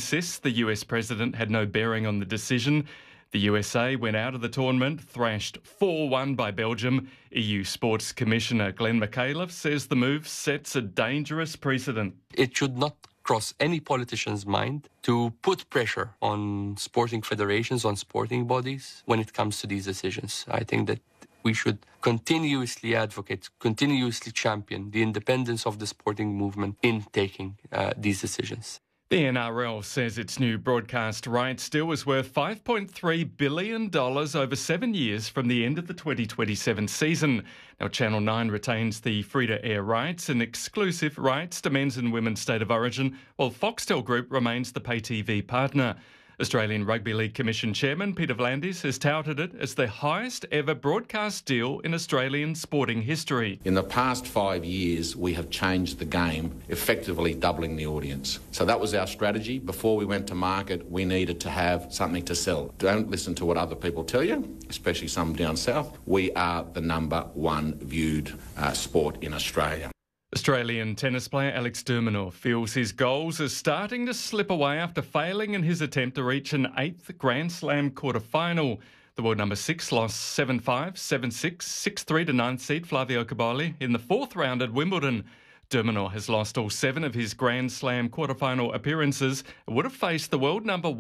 insists the US president had no bearing on the decision. The USA went out of the tournament, thrashed 4-1 by Belgium. EU Sports Commissioner Glenn McAuliffe says the move sets a dangerous precedent. It should not cross any politician's mind to put pressure on sporting federations, on sporting bodies when it comes to these decisions. I think that we should continuously advocate, continuously champion the independence of the sporting movement in taking these decisions. The NRL says its new broadcast rights deal was worth $5.3 billion over 7 years from the end of the 2027 season. Now, Channel 9 retains the free-to-air rights and exclusive rights to men's and women's state of origin, while Foxtel Group remains the pay TV partner. Australian Rugby League Commission Chairman Peter V'landys has touted it as the highest ever broadcast deal in Australian sporting history. In the past 5 years, we have changed the game, effectively doubling the audience. So that was our strategy. Before we went to market, we needed to have something to sell. Don't listen to what other people tell you, especially some down south. We are the number one viewed sport in Australia. Australian tennis player Alex de Minaur feels his goals are starting to slip away after failing in his attempt to reach an 8th Grand Slam quarter-final. The world number 6 lost 7-5, 7-6, 6-3 to 9th seed Flavio Cobolli in the 4th round at Wimbledon. De Minaur has lost all 7 of his Grand Slam quarter-final appearances and would have faced the world number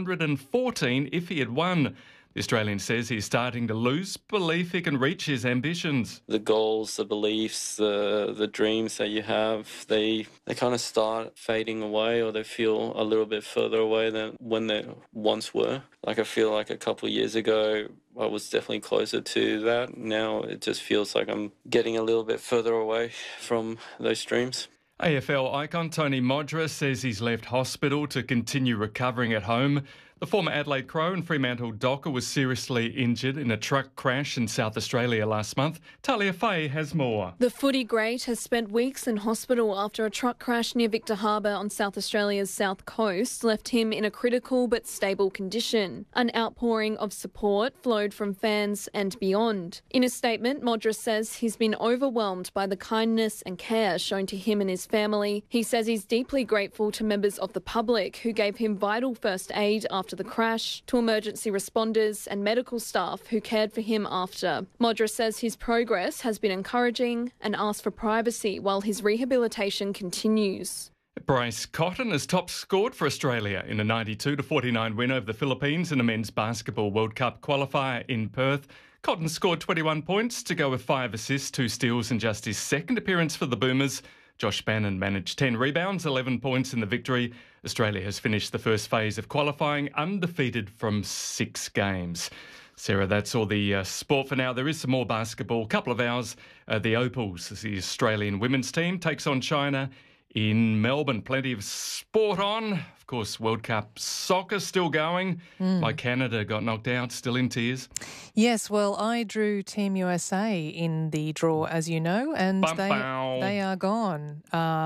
114 if he had won. The Australian says he's starting to lose belief he can reach his ambitions. The goals, the beliefs, the dreams that you have, they kind of start fading away, or they feel a little bit further away than when they once were. Like, I feel like a couple of years ago, I was definitely closer to that. Now it just feels like I'm getting a little bit further away from those dreams. AFL icon Tony Modra says he's left hospital to continue recovering at home. The former Adelaide Crow and Fremantle Docker was seriously injured in a truck crash in South Australia last month. Talia Fay has more. The footy great has spent weeks in hospital after a truck crash near Victor Harbour on South Australia's south coast left him in a critical but stable condition. An outpouring of support flowed from fans and beyond. In a statement, Modra says he's been overwhelmed by the kindness and care shown to him and his family. He says he's deeply grateful to members of the public who gave him vital first aid after the crash, to emergency responders and medical staff who cared for him after. Modra says his progress has been encouraging and asked for privacy while his rehabilitation continues. Bryce Cotton has top scored for Australia in a 92-49 win over the Philippines in a men's basketball World Cup qualifier in Perth. Cotton scored 21 points to go with 5 assists, 2 steals and just his second appearance for the Boomers. Josh Bannon managed 10 rebounds, 11 points in the victory. Australia has finished the first phase of qualifying undefeated from 6 games. Sarah, that's all the sport for now. There is some more basketball. A couple of hours, the Opals, the Australian women's team, takes on China in Melbourne. Plenty of sport on. Of course, World Cup soccer still going. My Canada got knocked out, still in tears. Yes, well, I drew Team USA in the draw, as you know, and they are gone.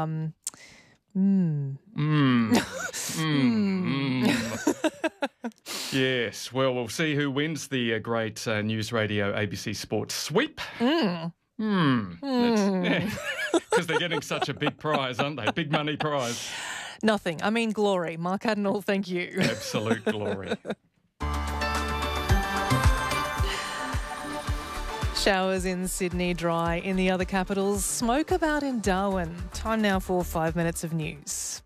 Yes, well, we'll see who wins the great News Radio ABC Sports sweep. Because they're getting such a big prize, aren't they? Big money prize. Nothing. I mean, glory. Mark Adenall, thank you. Absolute glory. Showers in Sydney, dry in the other capitals. Smoke about in Darwin. Time now for 5 minutes of news.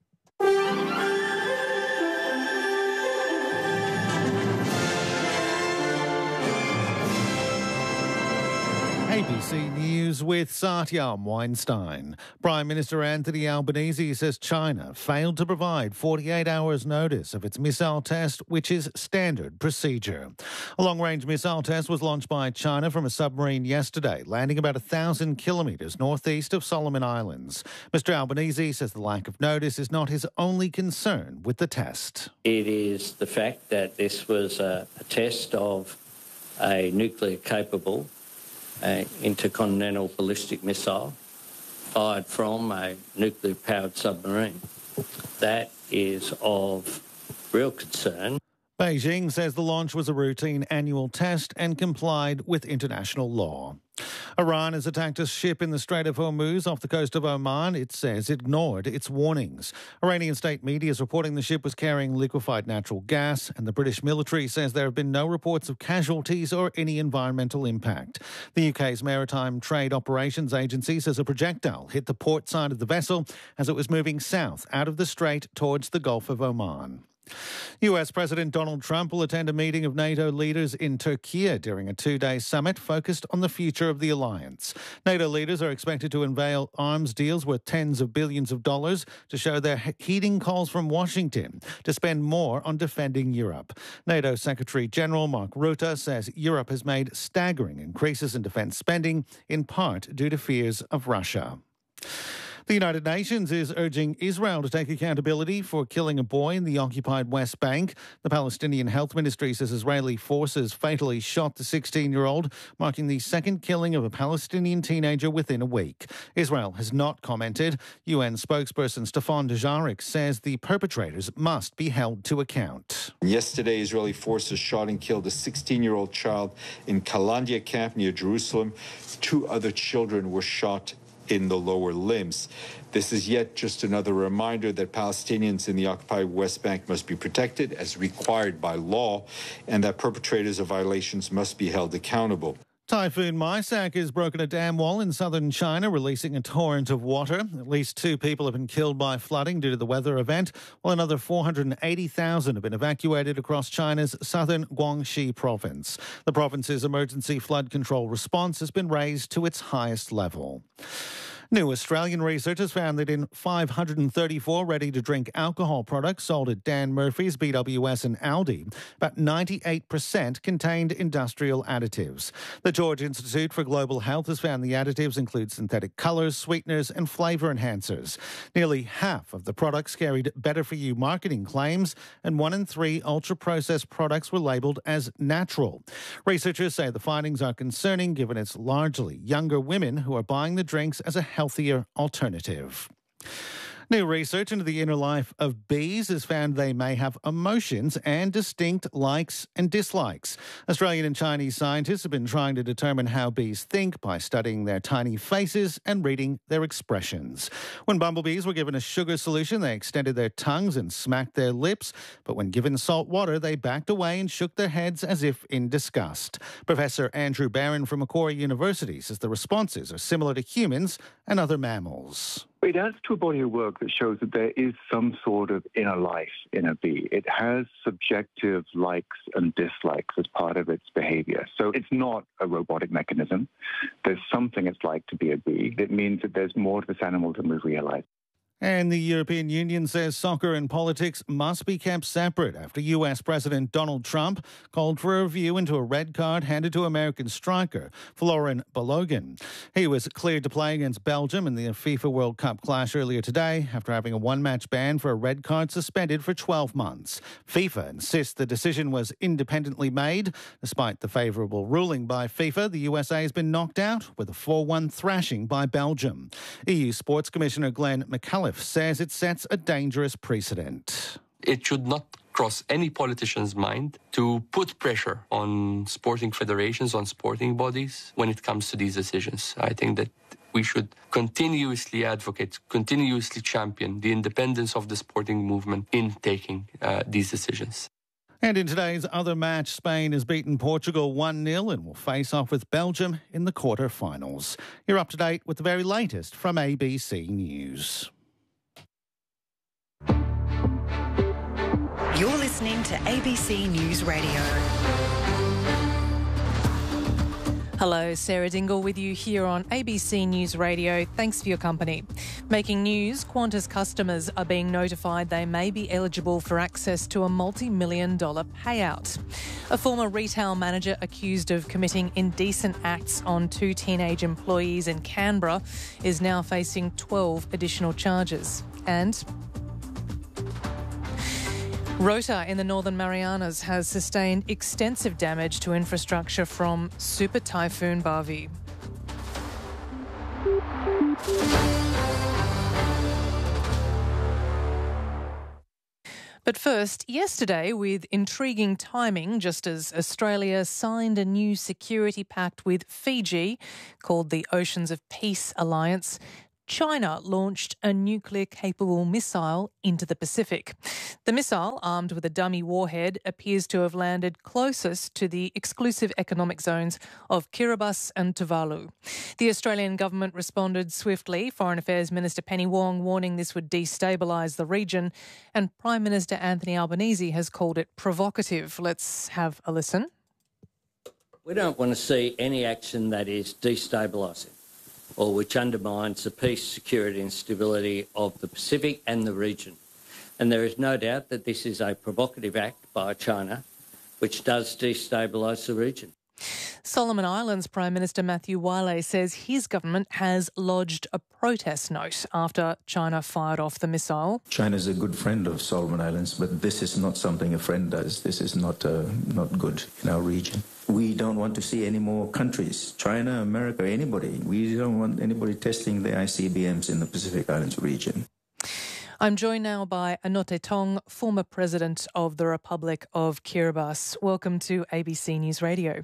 ABC News with Satyam Weinstein. Prime Minister Anthony Albanese says China failed to provide 48 hours notice of its missile test, which is standard procedure. A long-range missile test was launched by China from a submarine yesterday, landing about 1,000 kilometres northeast of Solomon Islands. Mr Albanese says the lack of notice is not his only concern with the test. It is the fact that this was a test of a nuclear-capable intercontinental ballistic missile fired from a nuclear-powered submarine. That is of real concern. Beijing says the launch was a routine annual test and complied with international law. Iran has attacked a ship in the Strait of Hormuz off the coast of Oman. It says it ignored its warnings. Iranian state media is reporting the ship was carrying liquefied natural gas, and the British military says there have been no reports of casualties or any environmental impact. The UK's Maritime Trade Operations Agency says a projectile hit the port side of the vessel as it was moving south out of the strait towards the Gulf of Oman. US President Donald Trump will attend a meeting of NATO leaders in Turkey during a two-day summit focused on the future of the alliance. NATO leaders are expected to unveil arms deals worth tens of billions of dollars to show their heeding calls from Washington to spend more on defending Europe. NATO Secretary General Mark Rutte says Europe has made staggering increases in defence spending, in part due to fears of Russia. The United Nations is urging Israel to take accountability for killing a boy in the occupied West Bank. The Palestinian Health Ministry says Israeli forces fatally shot the 16-year-old, marking the second killing of a Palestinian teenager within a week. Israel has not commented. UN spokesperson Stefan Dujarric says the perpetrators must be held to account. Yesterday, Israeli forces shot and killed a 16-year-old child in Kalandia camp near Jerusalem. 2 other children were shot in the lower limbs. This is yet just another reminder that Palestinians in the occupied West Bank must be protected as required by law, and that perpetrators of violations must be held accountable. Typhoon Maisak has broken a dam wall in southern China, releasing a torrent of water. At least 2 people have been killed by flooding due to the weather event, while another 480,000 have been evacuated across China's southern Guangxi province. The province's emergency flood control response has been raised to its highest level. New Australian research has found that in 534 ready-to-drink alcohol products sold at Dan Murphy's, BWS and Aldi, about 98% contained industrial additives. The George Institute for Global Health has found the additives include synthetic colours, sweeteners and flavour enhancers. Nearly half of the products carried better-for-you marketing claims, and 1 in 3 ultra-processed products were labelled as natural. Researchers say the findings are concerning given it's largely younger women who are buying the drinks as a healthier alternative. New research into the inner life of bees has found they may have emotions and distinct likes and dislikes. Australian and Chinese scientists have been trying to determine how bees think by studying their tiny faces and reading their expressions. When bumblebees were given a sugar solution, they extended their tongues and smacked their lips, but when given salt water, they backed away and shook their heads as if in disgust. Professor Andrew Barron from Macquarie University says the responses are similar to humans and other mammals. It adds to a body of work that shows that there is some sort of inner life in a bee. It has subjective likes and dislikes as part of its behavior. So it's not a robotic mechanism. There's something it's like to be a bee. It means that there's more to this animal than we realize. And the European Union says soccer and politics must be kept separate after US President Donald Trump called for a review into a red card handed to American striker Florian Balogun. He was cleared to play against Belgium in the FIFA World Cup clash earlier today after having a one-match ban for a red card suspended for 12 months. FIFA insists the decision was independently made. Despite the favourable ruling by FIFA, the USA has been knocked out with a 4-1 thrashing by Belgium. EU Sports Commissioner Glenn McAuliffe says it sets a dangerous precedent. It should not cross any politician's mind to put pressure on sporting federations, on sporting bodies when it comes to these decisions. I think that we should continuously advocate, continuously champion the independence of the sporting movement in taking these decisions. And in today's other match, Spain has beaten Portugal 1-0 and will face off with Belgium in the quarter-finals. You're up to date with the very latest from ABC News. You're listening to ABC News Radio. Hello, Sarah Dingle with you here on ABC News Radio. Thanks for your company. Making news, Qantas customers are being notified they may be eligible for access to a multi-million-dollar payout. A former retail manager accused of committing indecent acts on 2 teenage employees in Canberra is now facing 12 additional charges. And Rota in the Northern Marianas has sustained extensive damage to infrastructure from Super Typhoon Bavi. But first, yesterday, with intriguing timing, just as Australia signed a new security pact with Fiji called the Oceans of Peace Alliance, China launched a nuclear-capable missile into the Pacific. The missile, armed with a dummy warhead, appears to have landed closest to the exclusive economic zones of Kiribati and Tuvalu. The Australian government responded swiftly, Foreign Affairs Minister Penny Wong warning this would destabilise the region, and Prime Minister Anthony Albanese has called it provocative. Let's have a listen. We don't want to see any action that is destabilising or which undermines the peace, security and stability of the Pacific and the region. And there is no doubt that this is a provocative act by China which does destabilise the region. Solomon Islands Prime Minister Matthew Wiley says his government has lodged a protest note after China fired off the missile. China is a good friend of Solomon Islands, but this is not something a friend does. This is not good in our region. We don't want to see any more countries, China, America, anybody. We don't want anybody testing the ICBMs in the Pacific Islands region. I'm joined now by Anote Tong, former president of the Republic of Kiribati. Welcome to ABC News Radio.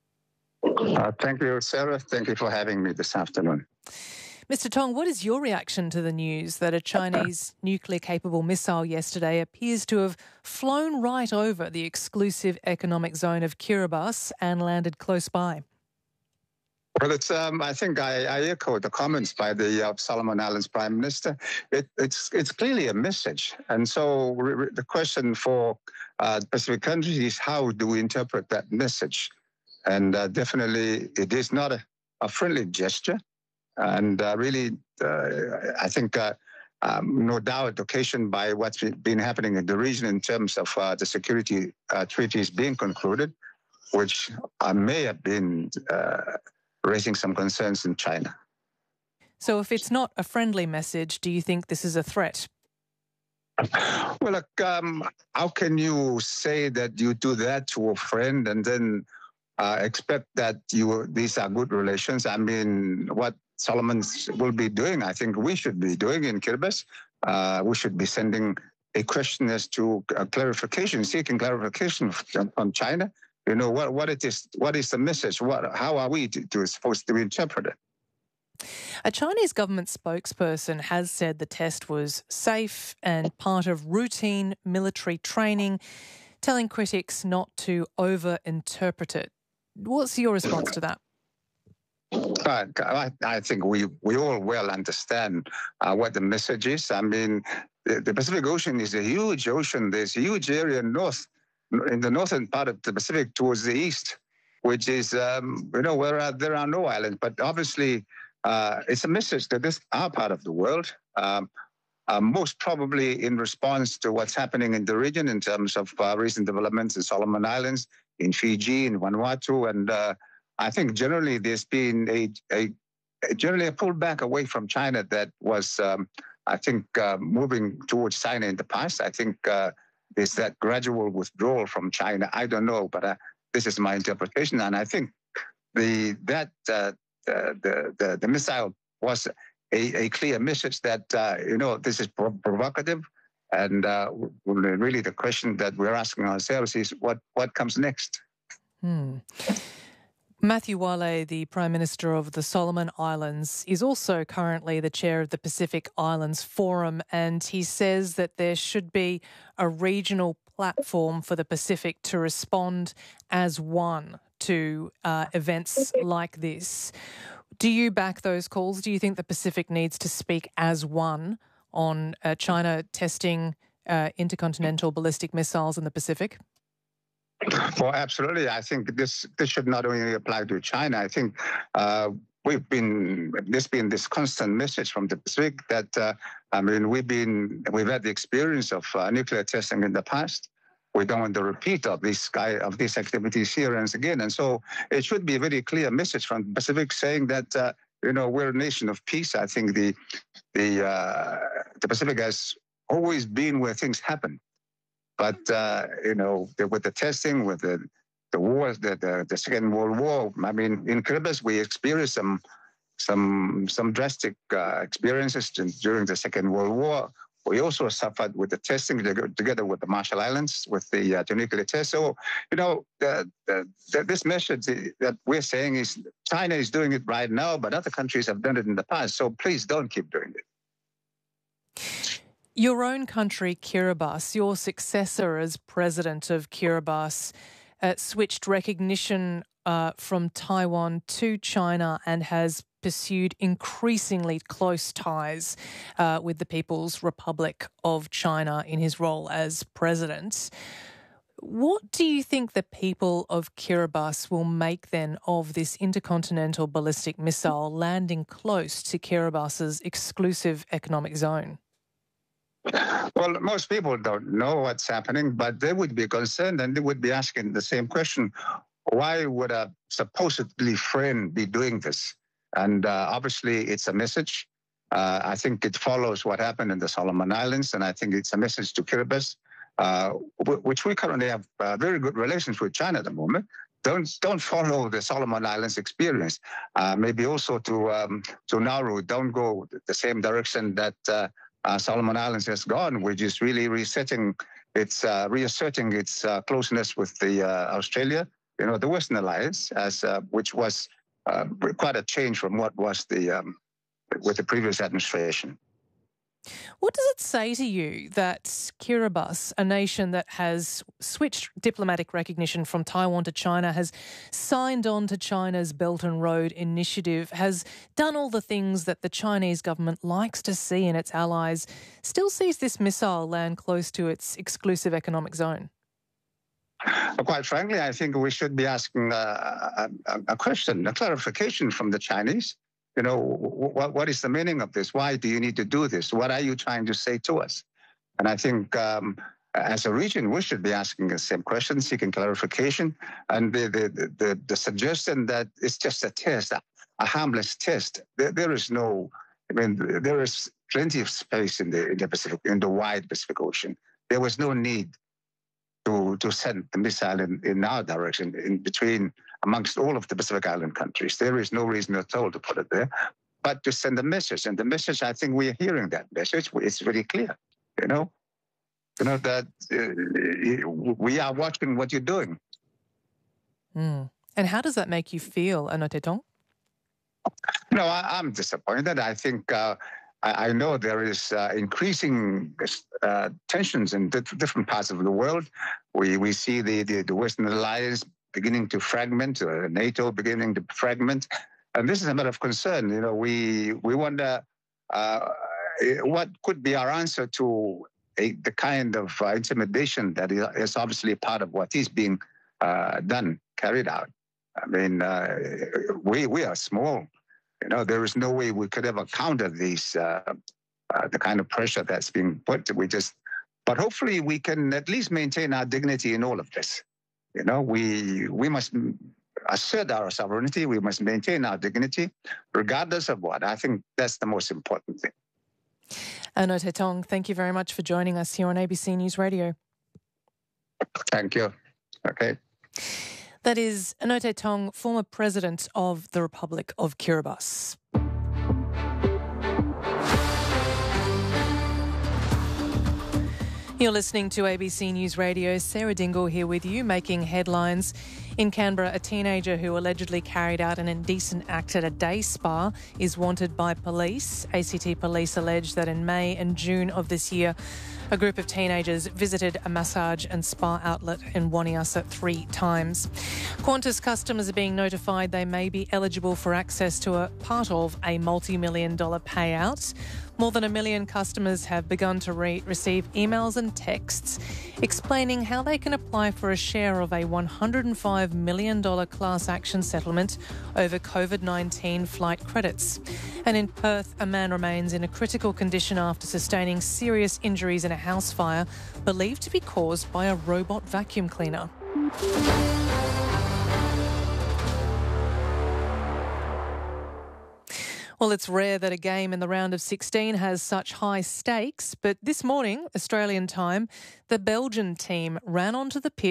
Thank you, Sarah. Thank you for having me this afternoon. Mr. Tong, what is your reaction to the news that a Chinese nuclear-capable missile yesterday appears to have flown right over the exclusive economic zone of Kiribati and landed close by? Well, it's. I think I echo the comments by the Solomon Islands Prime Minister. It's clearly a message, and so the question for Pacific countries is how do we interpret that message? And definitely, it is not a friendly gesture. And really, I think, no doubt, occasioned by what's been happening in the region in terms of the security treaties being concluded, which may have been raising some concerns in China. So if it's not a friendly message, do you think this is a threat? Well, look, how can you say that you do that to a friend and then expect that these are good relations? I mean, what Solomon will be doing, I think we should be doing in Kiribati. We should be sending a question as to clarification, seeking clarification from China. You know, what is the message? How are we supposed to interpret it? A Chinese government spokesperson has said the test was safe and part of routine military training, telling critics not to over-interpret it. What's your response to that? I think we all well understand what the message is. I mean, the Pacific Ocean is a huge ocean. There's a huge area in the northern part of the Pacific towards the east, which is, where there are no islands. But obviously, it's a message that our part of the world, most probably in response to what's happening in the region in terms of recent developments in Solomon Islands, in Fiji, in Vanuatu, and I think generally there's been a pullback away from China that was, moving towards China in the past. I think there's that gradual withdrawal from China. I don't know, but this is my interpretation, and I think the missile was a clear message that this is provocative, and really the question that we're asking ourselves is what comes next. Matthew Wiley, the Prime Minister of the Solomon Islands, is also currently the chair of the Pacific Islands Forum, and he says that there should be a regional platform for the Pacific to respond as one to events like this. Do you back those calls? Do you think the Pacific needs to speak as one on China testing intercontinental ballistic missiles in the Pacific? Well, absolutely. I think this should not only apply to China. I think there's been this constant message from the Pacific that we've had the experience of nuclear testing in the past. We don't want the repeat of these activities here and again, and so it should be a very clear message from the Pacific saying that we're a nation of peace. I think the Pacific has always been where things happen. But, with the testing, with the wars, the Second World War, I mean, in Kiribati, we experienced some drastic experiences during the Second World War We also suffered with the testing together with the Marshall Islands, with the nuclear test. So, this message that we're saying is China is doing it right now, but other countries have done it in the past. So please don't keep doing it. Your own country, Kiribati, your successor as president of Kiribati, switched recognition from Taiwan to China and has pursued increasingly close ties with the People's Republic of China in his role as president. What do you think the people of Kiribati will make then of this intercontinental ballistic missile landing close to Kiribati's exclusive economic zone? Well, most people don't know what's happening, but they would be concerned and they would be asking the same question. Why would a supposedly friend be doing this? And obviously, it's a message. I think it follows what happened in the Solomon Islands, and I think it's a message to Kiribati, which we currently have very good relations with China at the moment. Don't follow the Solomon Islands experience. Maybe also to Nauru, don't go the same direction that Solomon Islands has gone, which is really reasserting its closeness with the Australia, the Western Alliance, which was quite a change from what was with the previous administration. What does it say to you that Kiribati, a nation that has switched diplomatic recognition from Taiwan to China, has signed on to China's Belt and Road Initiative, has done all the things that the Chinese government likes to see in its allies, still sees this missile land close to its exclusive economic zone? Quite frankly, I think we should be asking a question, a clarification from the Chinese. What is the meaning of this? Why do you need to do this? What are you trying to say to us? And I think as a region, we should be asking the same question, seeking clarification. And the suggestion that it's just a test, a harmless test, there is plenty of space in the Pacific, in the wide Pacific Ocean. There was no need to send the missile in our direction, in between, amongst all of the Pacific Island countries. There is no reason at all to put it there, but to send a message. And the message, I think we're hearing that message. It's very clear, that we are watching what you're doing. And how does that make you feel, Anotetong? No, I'm disappointed. I think I know there is increasing tensions in different parts of the world. We see the Western Alliance beginning to fragment, NATO beginning to fragment, and this is a matter of concern. We wonder what could be our answer to the kind of intimidation that is obviously part of what is being carried out. I mean, we are small. There is no way we could ever counter these, the kind of pressure that's being put. But hopefully we can at least maintain our dignity in all of this. We must assert our sovereignty. We must maintain our dignity, regardless of what. I think that's the most important thing. Anotetong, thank you very much for joining us here on ABC News Radio. Thank you. Okay. That is Anotetong, former president of the Republic of Kiribati. You're listening to ABC News Radio. Sarah Dingle here with you, making headlines. In Canberra, a teenager who allegedly carried out an indecent act at a day spa is wanted by police. ACT police allege that in May and June of this year, a group of teenagers visited a massage and spa outlet in Waniasa 3 times. Qantas customers are being notified they may be eligible for access to a part of a multi-million-dollar payout. More than 1 million customers have begun to receive emails and texts explaining how they can apply for a share of a $105 million class action settlement over COVID-19 flight credits. And in Perth, a man remains in a critical condition after sustaining serious injuries in a house fire believed to be caused by a robot vacuum cleaner. Well, it's rare that a game in the round of 16 has such high stakes, but this morning, Australian time, the Belgian team ran onto the pitch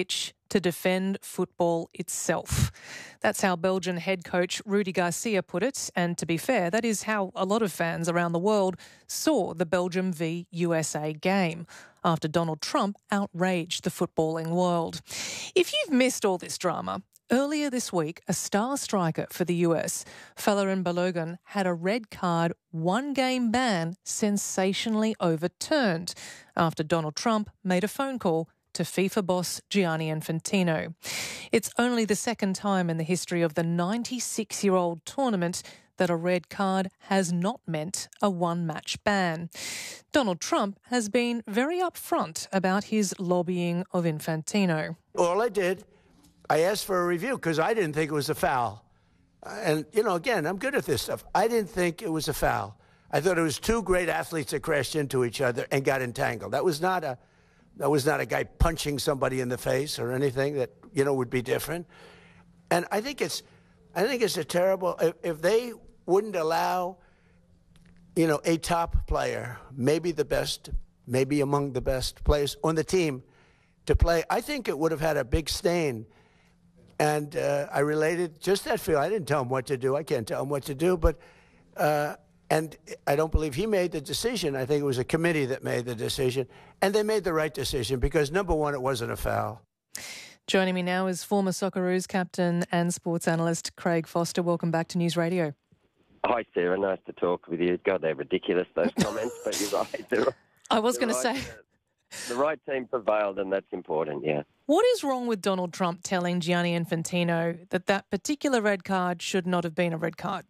to defend football itself. That's how Belgian head coach Rudi Garcia put it, and to be fair, that is how a lot of fans around the world saw the Belgium v USA game after Donald Trump outraged the footballing world. If you've missed all this drama, earlier this week, a star striker for the US, Folarin Balogun, had a red card, one-game ban sensationally overturned after Donald Trump made a phone call to FIFA boss Gianni Infantino. It's only the second time in the history of the 96-year-old tournament that a red card has not meant a one-match ban. Donald Trump has been very upfront about his lobbying of Infantino. All I did, I asked for a review because I didn't think it was a foul. And, again, I'm good at this stuff. I didn't think it was a foul. I thought it was two great athletes that crashed into each other and got entangled. That was not a guy punching somebody in the face or anything that, would be different. And I think it's a terrible, if they wouldn't allow, a top player, maybe the best, maybe among the best players on the team to play, I think it would have had a big stain. And I related just that feel. I didn't tell him what to do. I can't tell him what to do. But and I don't believe he made the decision. I think it was a committee that made the decision. And they made the right decision because, number one, it wasn't a foul. Joining me now is former Socceroos captain and sports analyst Craig Foster. Welcome back to News Radio. Hi, Sarah. Nice to talk with you. God, they're ridiculous, those comments, but you're right. I was going to say... The right team prevailed, and that's important, yeah. What is wrong with Donald Trump telling Gianni Infantino that particular red card should not have been a red card?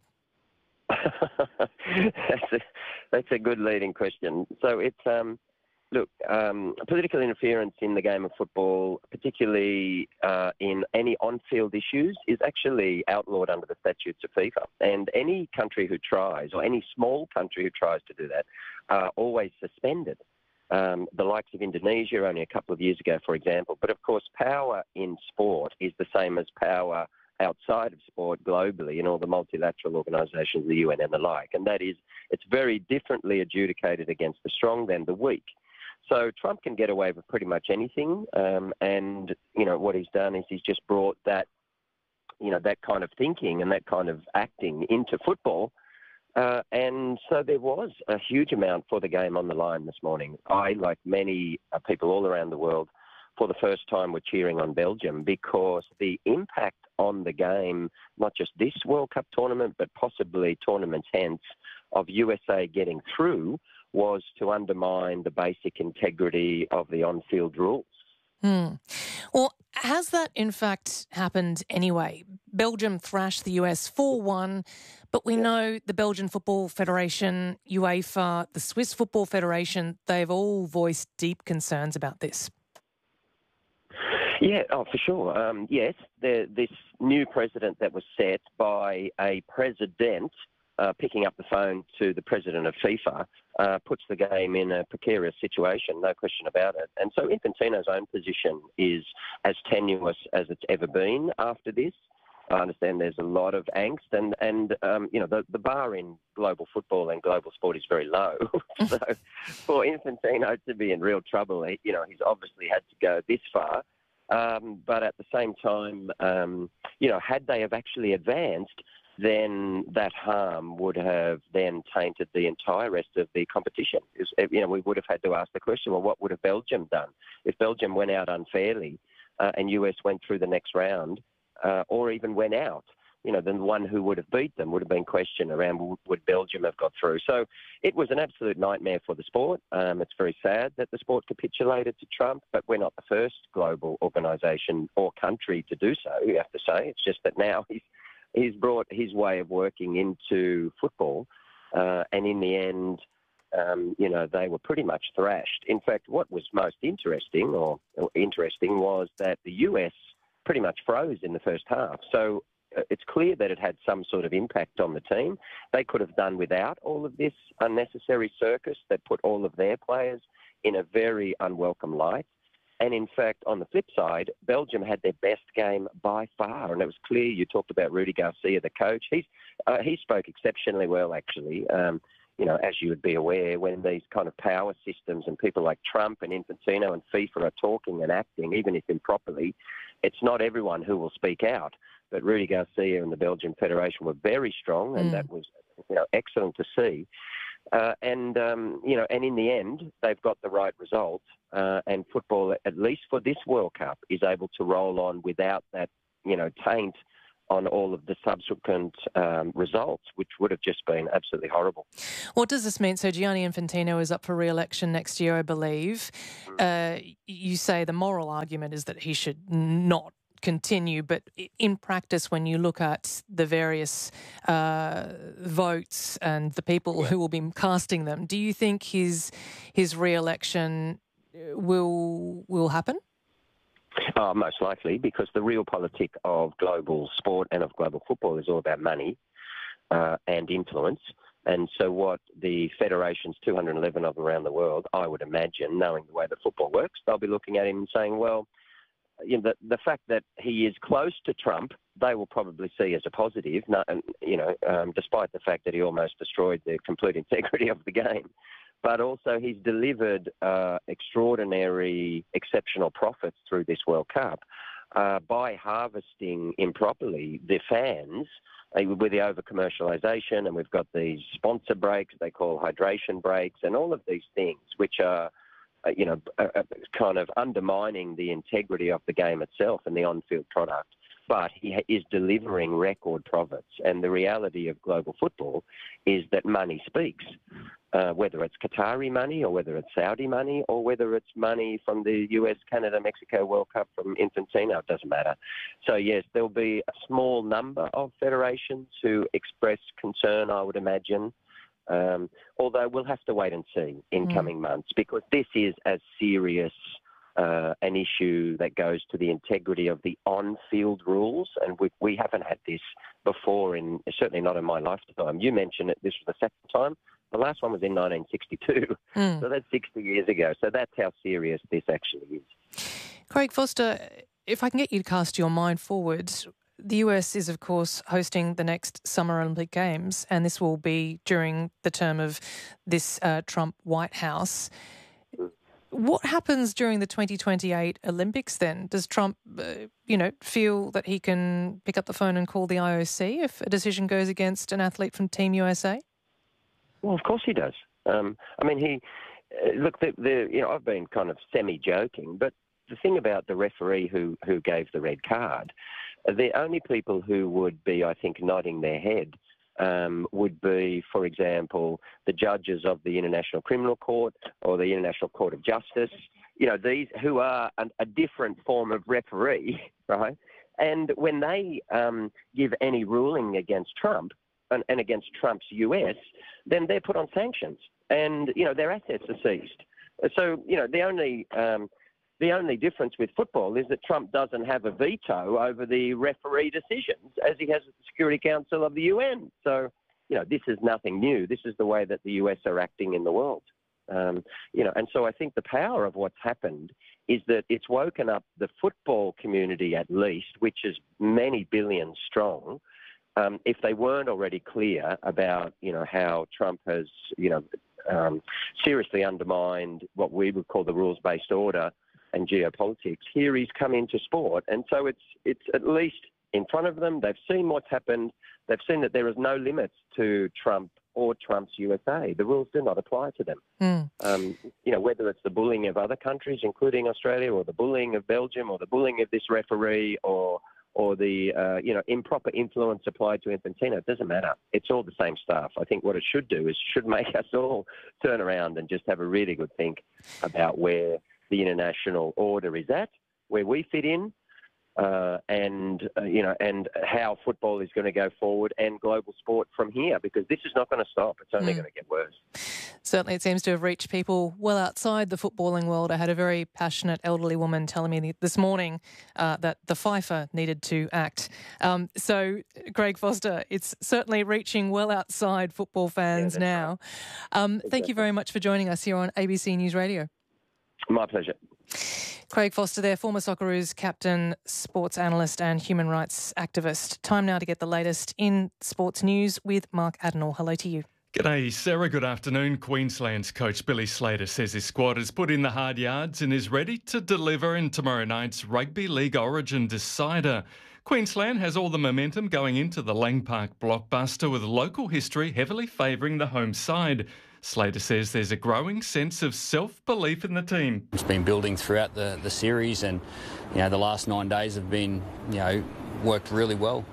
That's a good leading question. So it's, political interference in the game of football, particularly in any on-field issues, is actually outlawed under the statutes of FIFA. And any country who tries, or any small country who tries to do that, are always suspended. The likes of Indonesia only a couple of years ago, for example. But, of course, power in sport is the same as power outside of sport globally in all the multilateral organisations, the UN and the like. And that is, it's very differently adjudicated against the strong than the weak. So Trump can get away with pretty much anything. And, what he's done is he's just brought that, that kind of thinking and that kind of acting into football. And so there was a huge amount for the game on the line this morning. I, like many people all around the world, for the first time were cheering on Belgium because the impact on the game, not just this World Cup tournament, but possibly tournaments hence, of USA getting through was to undermine the basic integrity of the on-field rules. Well, has that in fact happened anyway? Belgium thrashed the US 4-1, but we know the Belgian Football Federation, UEFA, the Swiss Football Federation, they've all voiced deep concerns about this. Yeah, for sure. Yes, this new precedent that was set by a president picking up the phone to the president of FIFA puts the game in a precarious situation, no question about it. And so Infantino's own position is as tenuous as it's ever been after this. I understand there's a lot of angst and the bar in global football and global sport is very low. So for Infantino to be in real trouble, he's obviously had to go this far. But at the same time, had they have actually advanced, then that harm would have then tainted the entire rest of the competition. We would have had to ask the question, well, what would have Belgium done? If Belgium went out unfairly and US went through the next round or even went out, then the one who would have beat them would have been questioned around would Belgium have got through. So it was an absolute nightmare for the sport. It's very sad that the sport capitulated to Trump, but we're not the first global organisation or country to do so, you have to say. It's just that now he's brought his way of working into football, and in the end, they were pretty much thrashed. In fact, what was most interesting was that the US pretty much froze in the first half. So it's clear that it had some sort of impact on the team. They could have done without all of this unnecessary circus that put all of their players in a very unwelcome light. And in fact, on the flip side, Belgium had their best game by far. And it was clear, you talked about Rudi Garcia, the coach. He spoke exceptionally well, actually. As you would be aware, when these kind of power systems and people like Trump and Infantino and FIFA are talking and acting, even if improperly, it's not everyone who will speak out. But Rudy Garcia and the Belgian Federation were very strong, and that was, excellent to see. And in the end, they've got the right result. And football, at least for this World Cup, is able to roll on without that, taint on all of the subsequent results, which would have just been absolutely horrible. What does this mean? So Gianni Infantino is up for re-election next year, I believe. You say the moral argument is that he should not continue, but in practice, when you look at the various votes and the people who will be casting them, do you think his re-election will happen? Most likely, because the real politic of global sport and of global football is all about money and influence. And so what the federations, 211 of them around the world, I would imagine, knowing the way that football works, they'll be looking at him and saying, well, the fact that he is close to Trump, they will probably see as a positive, despite the fact that he almost destroyed the complete integrity of the game. But also he's delivered extraordinary, exceptional profits through this World Cup by harvesting improperly the fans with the over-commercialisation, and we've got these sponsor breaks they call hydration breaks, and all of these things which are kind of undermining the integrity of the game itself and the on-field product. But he is delivering record profits. And the reality of global football is that money speaks, whether it's Qatari money or whether it's Saudi money or whether it's money from the US, Canada, Mexico World Cup from Infantino. It doesn't matter. So, yes, there'll be a small number of federations who express concern, I would imagine. Although we'll have to wait and see in coming months, because this is as serious an issue that goes to the integrity of the on-field rules, and we haven't had this before, certainly not in my lifetime. You mentioned it, this was the second time. The last one was in 1962, so that's 60 years ago. So that's how serious this actually is. Craig Foster, if I can get you to cast your mind forward, the US is, of course, hosting the next Summer Olympic Games, and this will be during the term of this Trump White House. What happens during the 2028 Olympics then? Does Trump, feel that he can pick up the phone and call the IOC if a decision goes against an athlete from Team USA? Well, of course he does. I've been kind of semi-joking, but the thing about the referee who gave the red card, the only people who would be, I think, nodding their head would be, for example, the judges of the International Criminal Court or the International Court of Justice, these who are a different form of referee, right? And when they give any ruling against Trump and against Trump's US, then they're put on sanctions and, their assets are seized. So, the only difference with football is that Trump doesn't have a veto over the referee decisions as he has at the Security Council of the UN. So, this is nothing new. This is the way that the US are acting in the world. And so I think the power of what's happened is that it's woken up the football community at least, which is many billions strong, if they weren't already clear about, how Trump has, seriously undermined what we would call the rules-based order and geopolitics. Here he's come into sport, and so it's at least in front of them. They've seen what's happened. They've seen that there is no limits to Trump or Trump's USA. The rules do not apply to them. Whether it's the bullying of other countries, including Australia, or the bullying of Belgium, or the bullying of this referee, or the improper influence applied to Infantino, it doesn't matter. It's all the same stuff. I think what it should do is should make us all turn around and just have a really good think about where the international order is at, where we fit in, and how football is going to go forward and global sport from here, because this is not going to stop. It's only going to get worse. Certainly it seems to have reached people well outside the footballing world. I had a very passionate elderly woman telling me this morning that the FIFA needed to act. So, Craig Foster, it's certainly reaching well outside football fans now. Right. Thank you very much for joining us here on ABC News Radio. My pleasure. Craig Foster there, former Socceroos captain, sports analyst and human rights activist. Time now to get the latest in sports news with Mark Adenall. Hello to you. G'day, Sarah. Good afternoon. Queensland's coach Billy Slater says his squad has put in the hard yards and is ready to deliver in tomorrow night's Rugby League Origin decider. Queensland has all the momentum going into the Lang Park blockbuster, with local history heavily favouring the home side. Slater says there's a growing sense of self-belief in the team. It's been building throughout the series, and the last 9 days have been worked really well.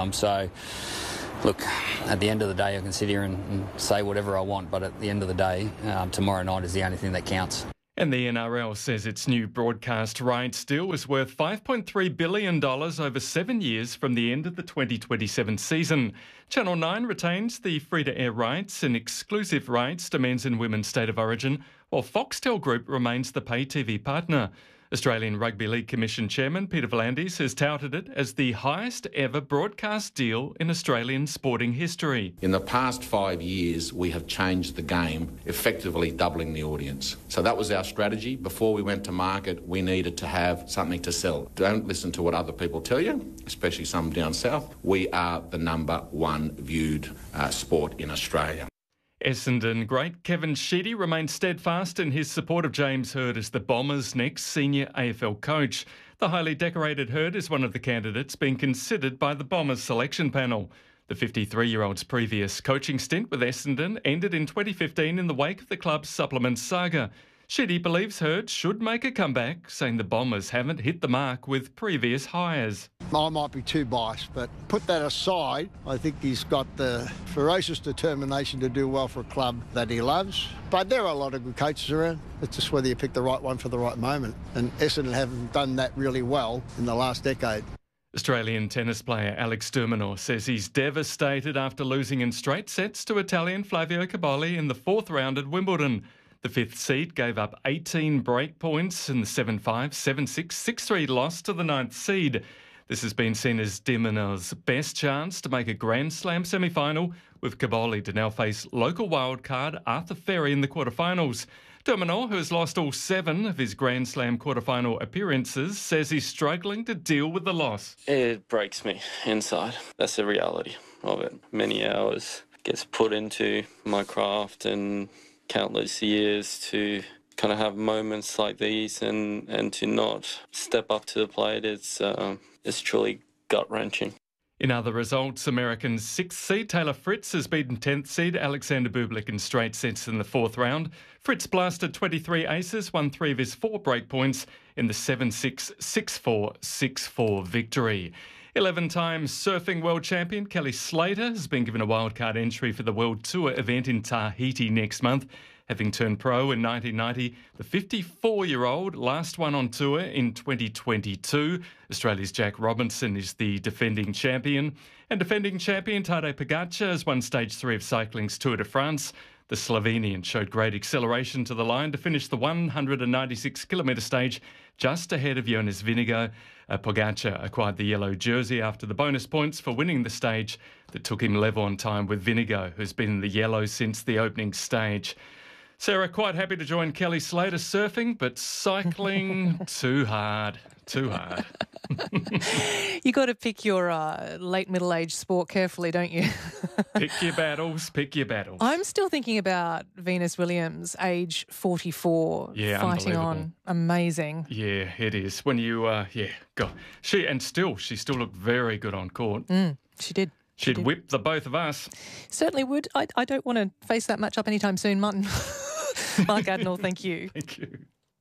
Look, at the end of the day, I can sit here and say whatever I want, but at the end of the day, tomorrow night is the only thing that counts. And the NRL says its new broadcast rights deal is worth $5.3 billion over 7 years from the end of the 2027 season. Channel 9 retains the free-to-air rights and exclusive rights to men's and women's State of Origin, while Foxtel Group remains the pay TV partner. Australian Rugby League Commission Chairman Peter V'landys has touted it as the highest ever broadcast deal in Australian sporting history. In the past 5 years, we have changed the game, effectively doubling the audience. So that was our strategy. Before we went to market, we needed to have something to sell. Don't listen to what other people tell you, especially some down south. We are the number one viewed sport in Australia. Essendon great Kevin Sheedy remains steadfast in his support of James Hird as the Bombers' next senior AFL coach. The highly decorated Hird is one of the candidates being considered by the Bombers selection panel. The 53-year-old's previous coaching stint with Essendon ended in 2015 in the wake of the club's supplement saga. Sheedy believes Hird should make a comeback, saying the Bombers haven't hit the mark with previous hires. I might be too biased, but put that aside, I think he's got the ferocious determination to do well for a club that he loves. But there are a lot of good coaches around. It's just whether you pick the right one for the right moment. And Essendon haven't done that really well in the last decade. Australian tennis player Alex de Minaur says he's devastated after losing in straight sets to Italian Flavio Cobolli in the fourth round at Wimbledon. The fifth seed gave up 18 break points in the 7-5, 7-6, 6-3 loss to the ninth seed. This has been seen as de Minaur's best chance to make a Grand Slam semi-final, with Cobolli to now face local wildcard Arthur Ferry in the quarterfinals. De Minaur, who has lost all 7 of his Grand Slam quarterfinal appearances, says he's struggling to deal with the loss. It breaks me inside. That's the reality of it. Many hours gets put into my craft and countless years to kind of have moments like these and to not step up to the plate. It's truly gut-wrenching. In other results, American 6th seed Taylor Fritz has beaten 10th seed Alexander Bublik in straight sets in the fourth round. Fritz blasted 23 aces, won 3 of his 4 break points in the 7-6, 6-4, 6-4 victory. 11 times surfing world champion Kelly Slater has been given a wildcard entry for the World Tour event in Tahiti next month. Having turned pro in 1990, the 54-year-old last won on tour in 2022. Australia's Jack Robinson is the defending champion. And defending champion Tadej Pogacar has won stage 3 of cycling's Tour de France. The Slovenian showed great acceleration to the line to finish the 196-kilometre stage just ahead of Jonas Vingegaard. Pogacar acquired the yellow jersey after the bonus points for winning the stage that took him level on time with Vingegaard, who's been in the yellow since the opening stage. Sarah, quite happy to join Kelly Slater surfing, but cycling, too hard. You got to pick your late middle-aged sport carefully, don't you? Pick your battles. I'm still thinking about Venus Williams, age 44, fighting on. Amazing. Yeah, it is. When you, God. She still looked very good on court. She did. She'd whip the both of us. Certainly would. I don't want to face that match up anytime soon, Martin. Mark Adenall, thank you. Thank you.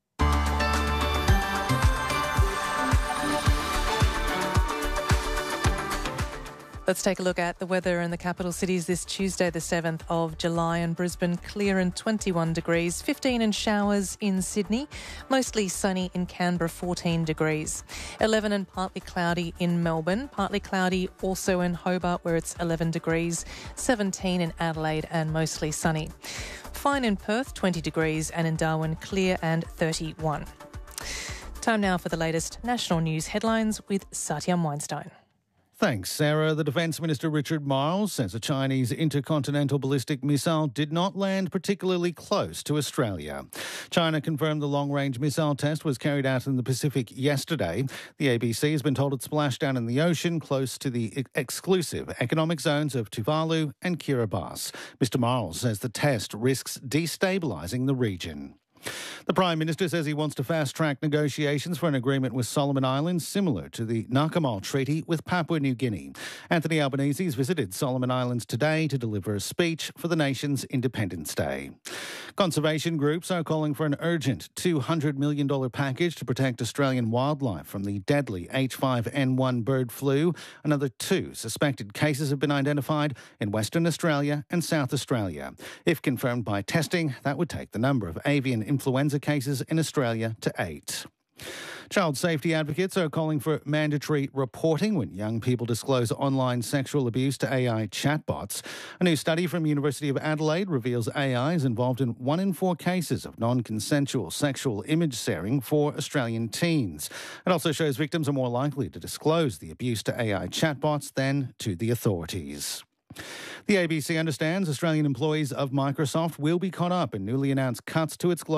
Let's take a look at the weather in the capital cities this Tuesday, the 7th of July. In Brisbane, clear and 21 degrees, 15 and showers in Sydney, mostly sunny in Canberra, 14 degrees, 11 and partly cloudy in Melbourne, partly cloudy also in Hobart where it's 11 degrees, 17 in Adelaide and mostly sunny. Fine in Perth, 20 degrees, and in Darwin, clear and 31. Time now for the latest national news headlines with Satyam Weinstein. Thanks, Sarah. The Defence Minister Richard Marles says a Chinese intercontinental ballistic missile did not land particularly close to Australia. China confirmed the long-range missile test was carried out in the Pacific yesterday. The ABC has been told it splashed down in the ocean close to the exclusive economic zones of Tuvalu and Kiribati. Mr Marles says the test risks destabilising the region. The Prime Minister says he wants to fast-track negotiations for an agreement with Solomon Islands similar to the Nakamal Treaty with Papua New Guinea. Anthony Albanese has visited Solomon Islands today to deliver a speech for the nation's Independence Day. Conservation groups are calling for an urgent $200 million package to protect Australian wildlife from the deadly H5N1 bird flu. Another 2 suspected cases have been identified in Western Australia and South Australia. If confirmed by testing, that would take the number of avian influenza cases in Australia to 8. Child safety advocates are calling for mandatory reporting when young people disclose online sexual abuse to AI chatbots. A new study from University of Adelaide reveals AI is involved in 1 in 4 cases of non-consensual sexual image sharing for Australian teens. It also shows victims are more likely to disclose the abuse to AI chatbots than to the authorities. The ABC understands Australian employees of Microsoft will be caught up in newly announced cuts to its global